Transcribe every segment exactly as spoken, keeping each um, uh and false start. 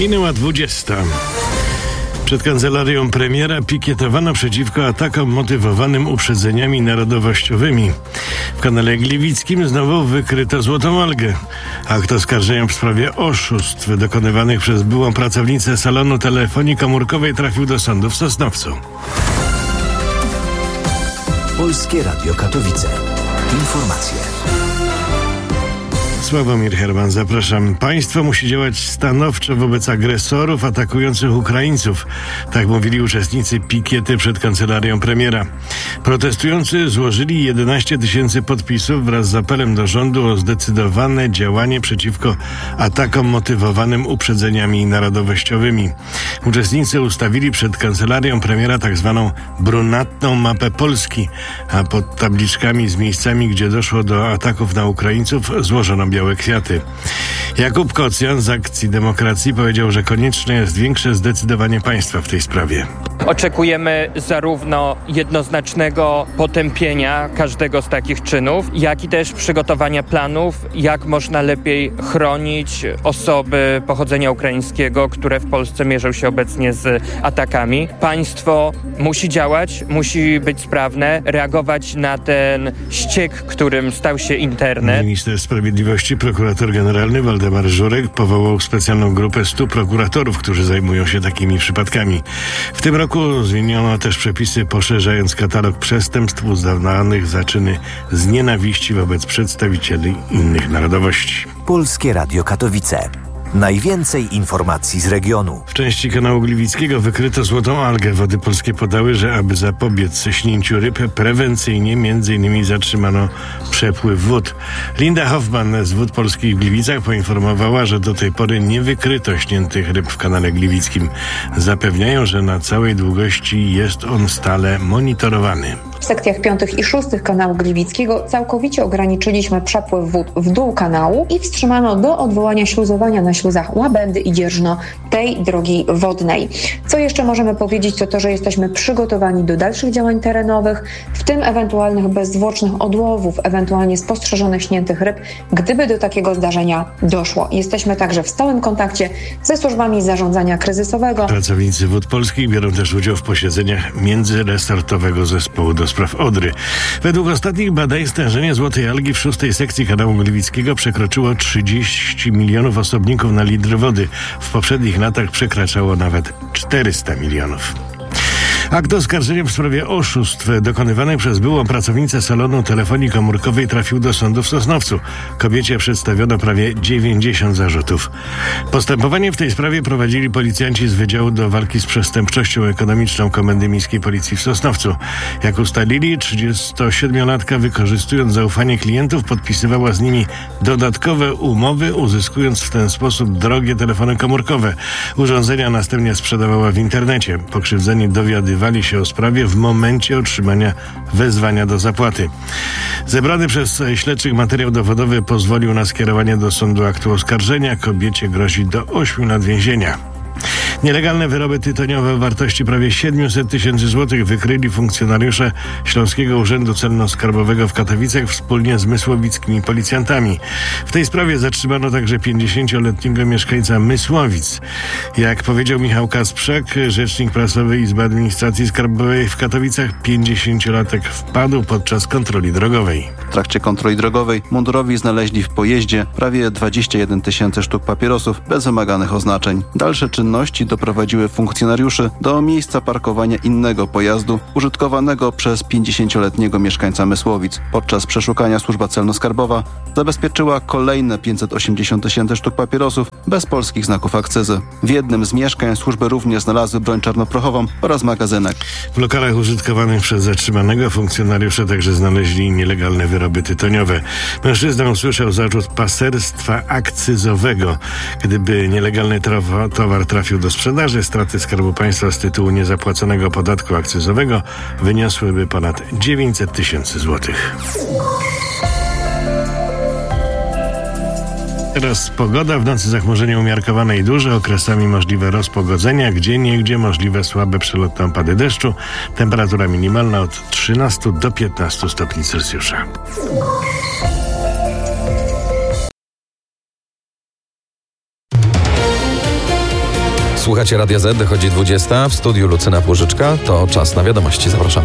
Minęła dwudziesta. Przed kancelarią premiera pikietowano przeciwko atakom motywowanym uprzedzeniami narodowościowymi. W kanale gliwickim znowu wykryto złotą algę. Akt oskarżenia w sprawie oszustw dokonywanych przez byłą pracownicę salonu telefonii komórkowej trafił do sądu w Sosnowcu. Polskie Radio Katowice. Informacje. Sławomir Herman, zapraszam. Państwo musi działać stanowczo wobec agresorów atakujących Ukraińców. Tak mówili uczestnicy pikiety przed kancelarią premiera. Protestujący złożyli jedenaście tysięcy podpisów wraz z apelem do rządu o zdecydowane działanie przeciwko atakom motywowanym uprzedzeniami narodowościowymi. Uczestnicy ustawili przed kancelarią premiera tak zwaną brunatną mapę Polski, a pod tabliczkami z miejscami, gdzie doszło do ataków na Ukraińców, złożono białe kwiaty. Jakub Kocjan z Akcji Demokracji powiedział, że konieczne jest większe zdecydowanie państwa w tej sprawie. Oczekujemy zarówno jednoznacznego potępienia każdego z takich czynów, jak i też przygotowania planów, jak można lepiej chronić osoby pochodzenia ukraińskiego, które w Polsce mierzą się obecnie z atakami. Państwo musi działać, musi być sprawne, reagować na ten ściek, którym stał się internet. Minister Sprawiedliwości, prokurator generalny Waldemar Żurek powołał specjalną grupę stu prokuratorów, którzy zajmują się takimi przypadkami. W tym roku zmieniono też przepisy, poszerzając katalog przestępstw uznawanych za czyny z nienawiści wobec przedstawicieli innych narodowości. Polskie Radio Katowice. Najwięcej informacji z regionu. W części kanału gliwickiego wykryto złotą algę. Wody polskie podały, że aby zapobiec śnięciu ryb, prewencyjnie między innymi zatrzymano przepływ wód. Linda Hoffman z Wód Polskich w Gliwicach poinformowała, że do tej pory nie wykryto śniętych ryb w kanale gliwickim. Zapewniają, że na całej długości jest on stale monitorowany. W sekcjach piątych i szóstych kanału gliwickiego całkowicie ograniczyliśmy przepływ wód w dół kanału i wstrzymano do odwołania śluzowania na śluzach Łabędy i Dzierżno tej drogi wodnej. Co jeszcze możemy powiedzieć, to to, że jesteśmy przygotowani do dalszych działań terenowych, w tym ewentualnych bezzwłocznych odłowów, ewentualnie spostrzeżonych śniętych ryb, gdyby do takiego zdarzenia doszło. Jesteśmy także w stałym kontakcie ze służbami zarządzania kryzysowego. Pracownicy Wód Polskich biorą też udział w posiedzeniach międzyresortowego zespołu do spraw Odry. Według ostatnich badań stężenie złotej algi w szóstej sekcji kanału gliwickiego przekroczyło trzydzieści milionów osobników na litr wody. W poprzednich latach przekraczało nawet czterysta milionów. Akt oskarżenia w sprawie oszustw dokonywanych przez byłą pracownicę salonu telefonii komórkowej trafił do sądu w Sosnowcu. Kobiecie przedstawiono prawie dziewięćdziesiąt zarzutów. Postępowanie w tej sprawie prowadzili policjanci z Wydziału do Walki z Przestępczością Ekonomiczną Komendy Miejskiej Policji w Sosnowcu. Jak ustalili, trzydziestosiedmiolatka, wykorzystując zaufanie klientów, podpisywała z nimi dodatkowe umowy, uzyskując w ten sposób drogie telefony komórkowe. Urządzenia następnie sprzedawała w internecie. Pokrzywdzeni dowiadywali się o sprawie w momencie otrzymania wezwania do zapłaty. Zebrany przez śledczych materiał dowodowy pozwolił na skierowanie do sądu aktu oskarżenia. Kobiecie grozi do ośmiu lat więzienia. Nielegalne wyroby tytoniowe o wartości prawie siedemset tysięcy złotych wykryli funkcjonariusze Śląskiego Urzędu Celno-Skarbowego w Katowicach wspólnie z mysłowickimi policjantami. W tej sprawie zatrzymano także pięćdziesięcioletniego mieszkańca Mysłowic. Jak powiedział Michał Kasprzak, rzecznik prasowy Izby Administracji Skarbowej w Katowicach, pięćdziesięciolatek wpadł podczas kontroli drogowej. W trakcie kontroli drogowej mundurowi znaleźli w pojeździe prawie dwadzieścia jeden tysięcy sztuk papierosów bez wymaganych oznaczeń. Dalsze czynności doprowadziły funkcjonariuszy do miejsca parkowania innego pojazdu użytkowanego przez pięćdziesięcioletniego mieszkańca Mysłowic. Podczas przeszukania służba celno-skarbowa zabezpieczyła kolejne pięćset osiemdziesiąt tysięcy sztuk papierosów bez polskich znaków akcyzy. W jednym z mieszkań służby również znalazły broń czarnoprochową oraz magazynek. W lokalach użytkowanych przez zatrzymanego funkcjonariusze także znaleźli nielegalne wyroby tytoniowe. Mężczyzna usłyszał zarzut paserstwa akcyzowego. Gdyby nielegalny towar trafił do sprzedaży, straty Skarbu Państwa z tytułu niezapłaconego podatku akcyzowego wyniosłyby ponad dziewięćset tysięcy złotych. Teraz pogoda. W nocy zachmurzenie umiarkowane i duże, okresami możliwe rozpogodzenia, gdzieniegdzie możliwe słabe przelotne opady deszczu. Temperatura minimalna od trzynastu do piętnastu stopni Celsjusza. Słuchacie Radia Z, dochodzi dwudziesta. W studiu Lucyna Płużyczka. To czas na wiadomości. Zapraszamy.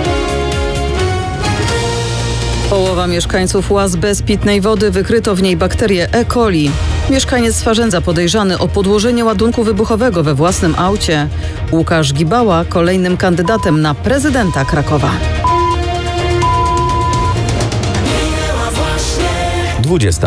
Połowa mieszkańców Łaz bez pitnej wody, wykryto w niej bakterię E. coli. Mieszkaniec Swarzędza podejrzany o podłożenie ładunku wybuchowego we własnym aucie. Łukasz Gibała kolejnym kandydatem na prezydenta Krakowa. dwudziesta.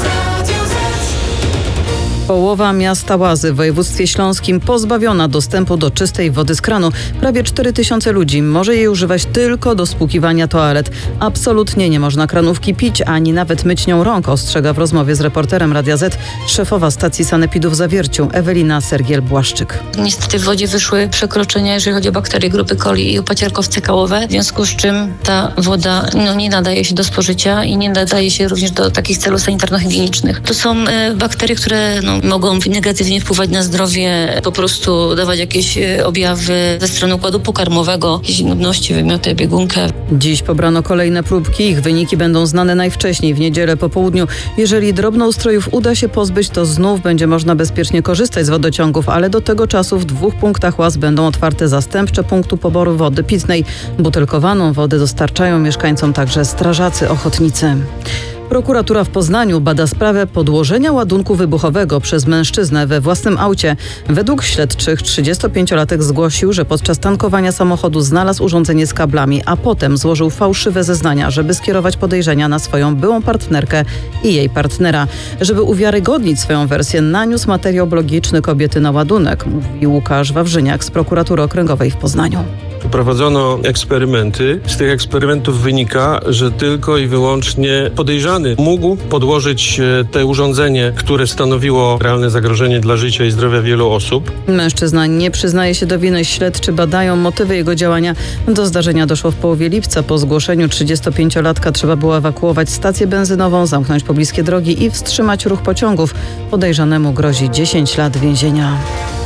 Połowa miasta Łazy w województwie śląskim pozbawiona dostępu do czystej wody z kranu. Prawie cztery tysiące ludzi może jej używać tylko do spłukiwania toalet. Absolutnie nie można kranówki pić, ani nawet myć nią rąk, ostrzega w rozmowie z reporterem Radia Z szefowa stacji sanepidu w Zawierciu Ewelina Sergiel-Błaszczyk. Niestety w wodzie wyszły przekroczenia, jeżeli chodzi o bakterie grupy coli i o paciorkowce kałowe, w związku z czym ta woda no, nie nadaje się do spożycia i nie nadaje się również do takich celów sanitarno-higienicznych. To są e, bakterie, które no, mogą negatywnie wpływać na zdrowie, po prostu dawać jakieś objawy ze strony układu pokarmowego, jakieś nudności, wymioty, biegunkę. Dziś pobrano kolejne próbki. Ich wyniki będą znane najwcześniej w niedzielę po południu. Jeżeli drobnoustrojów uda się pozbyć, to znów będzie można bezpiecznie korzystać z wodociągów, ale do tego czasu w dwóch punktach Łaz będą otwarte zastępcze punktu poboru wody pitnej. Butelkowaną wodę dostarczają mieszkańcom także strażacy ochotnicy. Prokuratura w Poznaniu bada sprawę podłożenia ładunku wybuchowego przez mężczyznę we własnym aucie. Według śledczych trzydziestopięciolatek zgłosił, że podczas tankowania samochodu znalazł urządzenie z kablami, a potem złożył fałszywe zeznania, żeby skierować podejrzenia na swoją byłą partnerkę i jej partnera. Żeby uwiarygodnić swoją wersję, naniósł materiał biologiczny kobiety na ładunek, mówi Łukasz Wawrzyniak z Prokuratury Okręgowej w Poznaniu. Prowadzono eksperymenty. Z tych eksperymentów wynika, że tylko i wyłącznie podejrzany mógł podłożyć te urządzenie, które stanowiło realne zagrożenie dla życia i zdrowia wielu osób. Mężczyzna nie przyznaje się do winy. Śledczy badają motywy jego działania. Do zdarzenia doszło w połowie lipca. Po zgłoszeniu trzydziestopięciolatka trzeba było ewakuować stację benzynową, zamknąć pobliskie drogi i wstrzymać ruch pociągów. Podejrzanemu grozi dziesięć lat więzienia.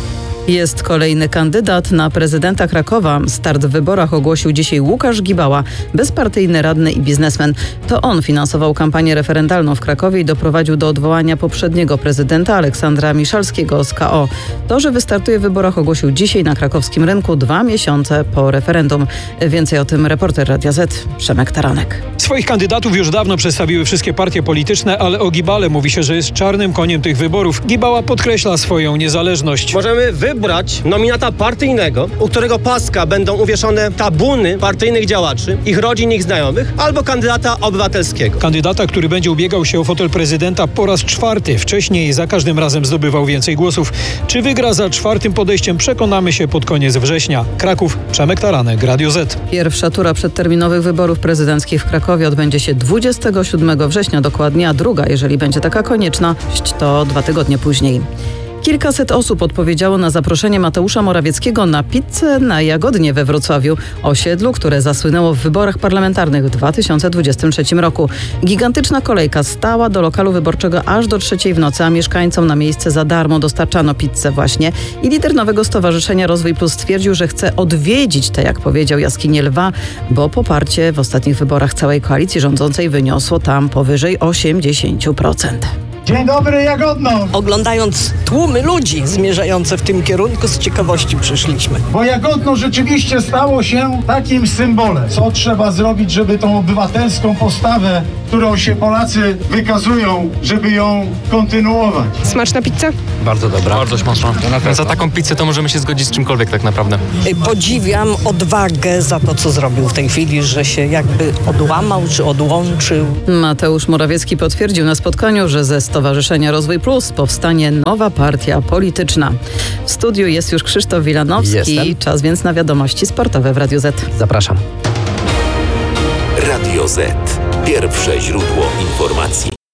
Jest kolejny kandydat na prezydenta Krakowa. Start w wyborach ogłosił dzisiaj Łukasz Gibała, bezpartyjny radny i biznesmen. To on finansował kampanię referendalną w Krakowie i doprowadził do odwołania poprzedniego prezydenta Aleksandra Miszalskiego z K O. To, że wystartuje w wyborach, ogłosił dzisiaj na krakowskim rynku dwa miesiące po referendum. Więcej o tym reporter Radia Z Przemek Taranek. Swoich kandydatów już dawno przedstawiły wszystkie partie polityczne, ale o Gibale mówi się, że jest czarnym koniem tych wyborów. Gibała podkreśla swoją niezależność. Możemy wybrać nominata partyjnego, u którego paska będą uwieszone tabuny partyjnych działaczy, ich rodzin, ich znajomych, albo kandydata obywatelskiego. Kandydata, który będzie ubiegał się o fotel prezydenta po raz czwarty. Wcześniej za każdym razem zdobywał więcej głosów. Czy wygra za czwartym podejściem, przekonamy się pod koniec września. Kraków, Przemek Taranek, Radio Z. Pierwsza tura przedterminowych wyborów prezydenckich w Krakowie odbędzie się dwudziestego siódmego września dokładnie, a druga, jeżeli będzie taka konieczna, to dwa tygodnie później. Kilkaset osób odpowiedziało na zaproszenie Mateusza Morawieckiego na pizzę na Jagodnie we Wrocławiu, osiedlu, które zasłynęło w wyborach parlamentarnych w dwa tysiące dwudziestym trzecim roku. Gigantyczna kolejka stała do lokalu wyborczego aż do trzeciej w nocy, a mieszkańcom na miejsce za darmo dostarczano pizzę właśnie. I lider nowego stowarzyszenia Rozwój Plus stwierdził, że chce odwiedzić te, jak powiedział, jaskinie lwa, bo poparcie w ostatnich wyborach całej koalicji rządzącej wyniosło tam powyżej osiemdziesiąt procent. Dzień dobry, Jagodno! Oglądając tłumy ludzi zmierzające w tym kierunku, z ciekawości przyszliśmy. Bo Jagodno rzeczywiście stało się takim symbolem. Co trzeba zrobić, żeby tą obywatelską postawę, którą się Polacy wykazują, żeby ją kontynuować? Smaczna pizza? Bardzo dobra. Bardzo smaczna. Za taką pizzę to możemy się zgodzić z czymkolwiek tak naprawdę. Podziwiam odwagę za to, co zrobił w tej chwili, że się jakby odłamał czy odłączył. Mateusz Morawiecki potwierdził na spotkaniu, że ze Stowarzyszenia Rozwój Plus powstanie nowa partia polityczna. W studiu jest już Krzysztof Wilanowski. Jestem. Czas więc na wiadomości sportowe w Radiu Z. Zapraszam. Radio Z. Pierwsze źródło informacji.